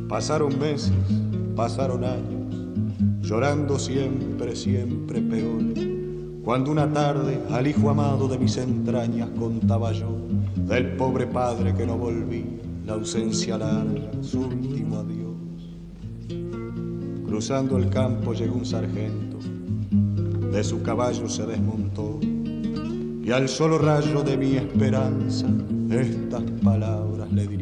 Pasaron meses, pasaron años, llorando siempre, siempre peor. Cuando una tarde al hijo amado de mis entrañas contaba yo del pobre padre que no volvía, la ausencia larga, su último adiós. Cruzando el campo llegó un sargento, de su caballo se desmontó y al solo rayo de mi esperanza estas palabras le diré.